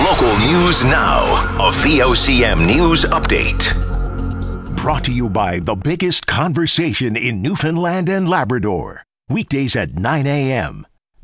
Local news now. A VOCM news update. Brought to you by the biggest conversation in Newfoundland and Labrador. Weekdays at 9 a.m.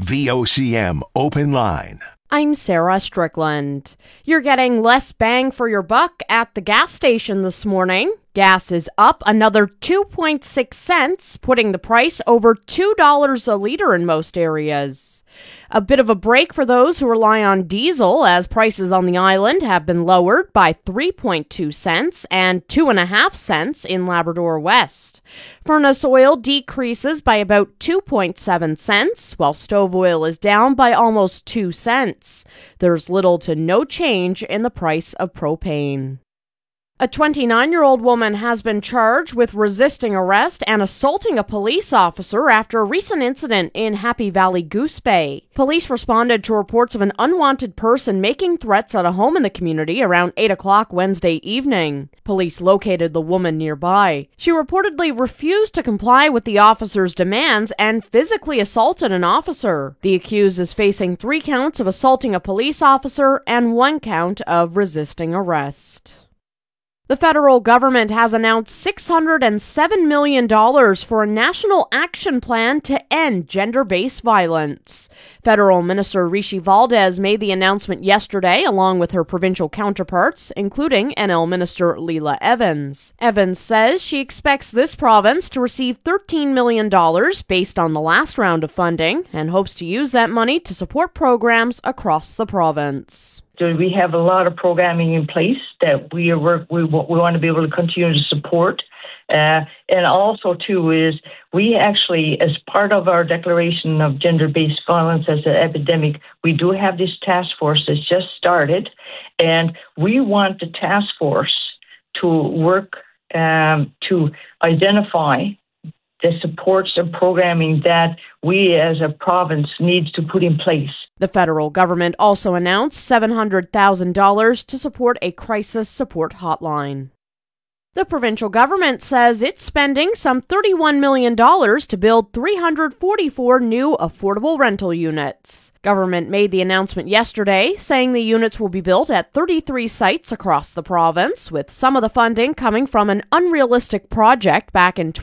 VOCM Open Line. I'm Sarah Strickland. You're getting less bang for your buck at the gas station this morning. Gas is up another 2.6 cents, putting the price over $2 a liter in most areas. A bit of a break for those who rely on diesel, as prices on the island have been lowered by 3.2 cents and 2.5 cents in Labrador West. Furnace oil decreases by about 2.7 cents, while stove oil is down by almost 2 cents. There's little to no change in the price of propane. A 29-year-old woman has been charged with resisting arrest and assaulting a police officer after a recent incident in Happy Valley Goose Bay. Police responded to reports of an unwanted person making threats at a home in the community around 8 o'clock Wednesday evening. Police located the woman nearby. She reportedly refused to comply with the officer's demands and physically assaulted an officer. The accused is facing 3 counts of assaulting a police officer and 1 count of resisting arrest. The federal government has announced $607 million for a national action plan to end gender-based violence. Federal Minister Rishi Valdez made the announcement yesterday along with her provincial counterparts, including NL Minister Leela Evans. Evans says she expects this province to receive $13 million based on the last round of funding and hopes to use that money to support programs across the province. So we have a lot of programming in place that we want to be able to continue to support. And also, too, is we actually, as part of our declaration of gender-based violence as an epidemic, we do have this task force that's just started. And we want the task force to work to identify the supports and programming that we as a province needs to put in place. The federal government also announced $700,000 to support a crisis support hotline. The provincial government says it's spending some $31 million to build 344 new affordable rental units. Government made the announcement yesterday, saying the units will be built at 33 sites across the province, with some of the funding coming from an unrealistic project back in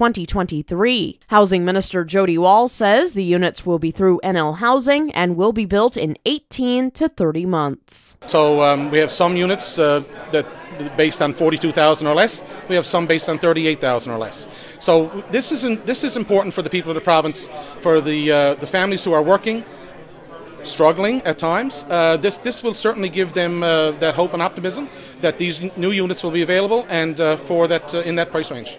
2023. Housing Minister Jody Wall says the units will be through NL Housing and will be built in 18 to 30 months. So we have some units that based on 42,000 or less. We have some based on 38,000 or less. So this is important for the people of the province, for the families who are working, struggling at times. This will certainly give them that hope and optimism that these new units will be available and for that in that price range.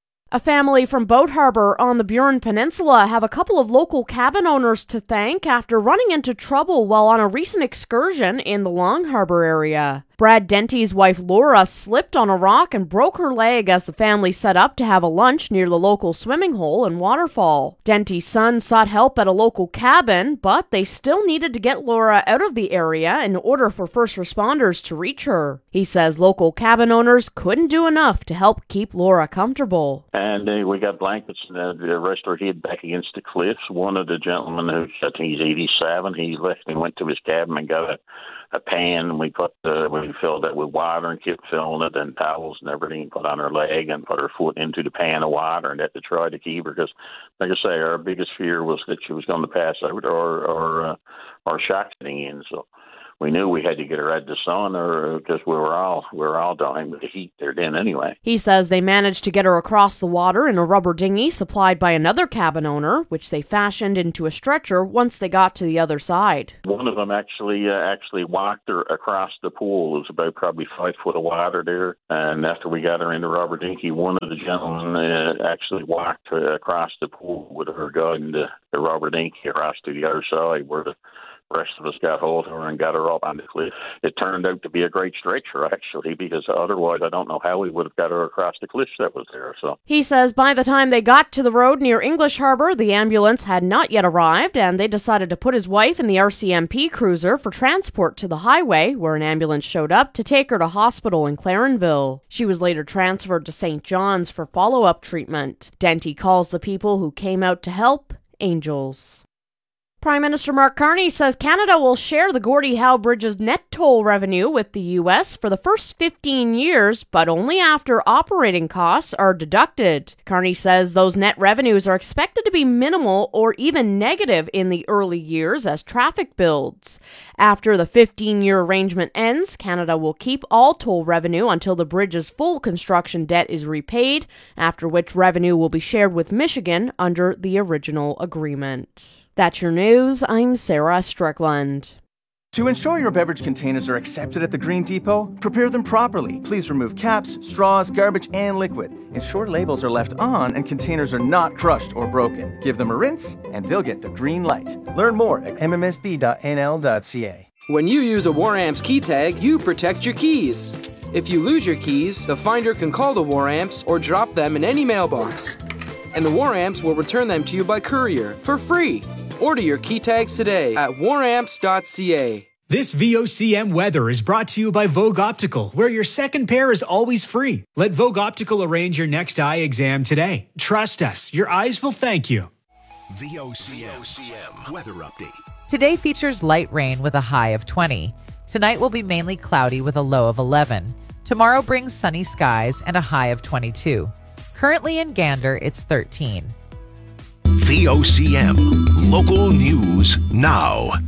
A family from Boat Harbour on the Burin Peninsula have a couple of local cabin owners to thank after running into trouble while on a recent excursion in the Long Harbour area. Brad Denty's wife Laura slipped on a rock and broke her leg as the family set up to have a lunch near the local swimming hole and waterfall. Denty's son sought help at a local cabin, but they still needed to get Laura out of the area in order for first responders to reach her. He says local cabin owners couldn't do enough to help keep Laura comfortable. And we got blankets and rest her head back against the cliffs. One of the gentlemen, who I think he's 87, he left and went to his cabin and got a pan, and we filled it with water and kept filling it, and towels and everything, put on her leg and put her foot into the pan of water and had to try to keep her, because, like I say, our biggest fear was that she was going to pass out or shock setting in. So we knew we had to get her out of the sun, or because we were all dying with the heat there then anyway. He says they managed to get her across the water in a rubber dinghy supplied by another cabin owner, which they fashioned into a stretcher once they got to the other side. One of them actually walked her across the pool. It was about probably 5 foot of water there, and after we got her in the rubber dinghy, one of the gentlemen actually walked her across the pool with her guiding the rubber dinghy across to the other side, where the rest of us got hold of her and got her up on the cliff. It turned out to be a great stretcher, actually, because otherwise I don't know how we would have got her across the cliff that was there. So he says by the time they got to the road near English Harbour, the ambulance had not yet arrived, and they decided to put his wife in the RCMP cruiser for transport to the highway, where an ambulance showed up to take her to hospital in Clarenville. She was later transferred to St. John's for follow-up treatment. Denty calls the people who came out to help angels. Prime Minister Mark Carney says Canada will share the Gordie Howe Bridge's net toll revenue with the U.S. for the first 15 years, but only after operating costs are deducted. Carney says those net revenues are expected to be minimal or even negative in the early years as traffic builds. After the 15-year arrangement ends, Canada will keep all toll revenue until the bridge's full construction debt is repaid, after which revenue will be shared with Michigan under the original agreement. That's your news. I'm Sarah Strickland. To ensure your beverage containers are accepted at the Green Depot, prepare them properly. Please remove caps, straws, garbage, and liquid. Ensure labels are left on and containers are not crushed or broken. Give them a rinse, and they'll get the green light. Learn more at mmsb.nl.ca. When you use a WarAmps key tag, you protect your keys. If you lose your keys, the finder can call the WarAmps or drop them in any mailbox. And the WarAmps will return them to you by courier for free. Order your key tags today at waramps.ca. This VOCM weather is brought to you by Vogue Optical, where your second pair is always free. Let Vogue Optical arrange your next eye exam today. Trust us, your eyes will thank you. VOCM weather update. Today features light rain with a high of 20. Tonight will be mainly cloudy with a low of 11. Tomorrow brings sunny skies and a high of 22. Currently in Gander, it's 13. VOCM local news now.